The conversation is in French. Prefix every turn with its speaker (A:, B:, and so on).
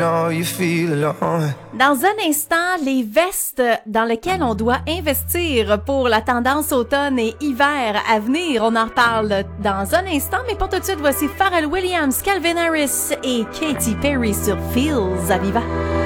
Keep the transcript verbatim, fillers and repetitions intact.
A: Dans un instant, les vestes dans lesquelles on doit investir pour la tendance automne et hiver à venir. On en reparle dans un instant, mais pour tout de suite, voici Pharrell Williams, Calvin Harris et Katy Perry sur Feels à Viva.